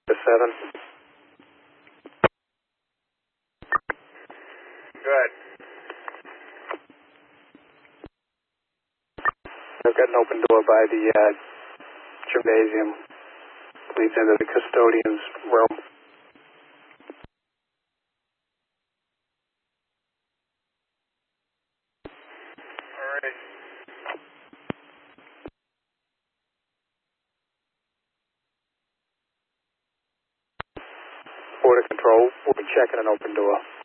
7. Good. I've got an open door by the gymnasium. Leads into the custodian's room. All right. Border control, we'll be checking an open door.